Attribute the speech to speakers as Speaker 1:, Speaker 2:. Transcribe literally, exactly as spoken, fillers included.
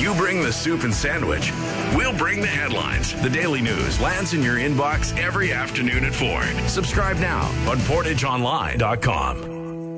Speaker 1: You bring the soup and sandwich. We'll bring the headlines. The Daily News lands in your inbox every afternoon at four. Subscribe now on portage online dot com.